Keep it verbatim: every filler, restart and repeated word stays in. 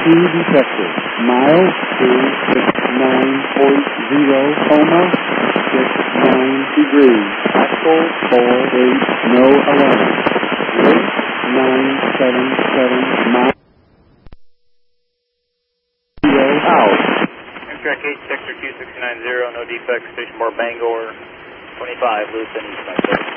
two detected. Miles two six nine point zero, coma six nine degrees. Axel four eight, no alarm. Wind nine seven seven miles. Zero out. Track eight, sector two six nine zero, no defects, station bar Bangor, twenty-five, loose and east.